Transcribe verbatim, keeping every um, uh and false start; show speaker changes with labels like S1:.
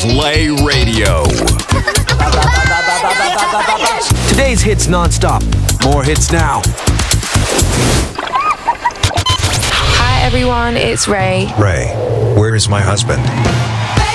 S1: Play Radio.
S2: Today's hits non-stop. More hits now.
S3: Hi everyone, it's Ray.
S4: Ray, where is my husband?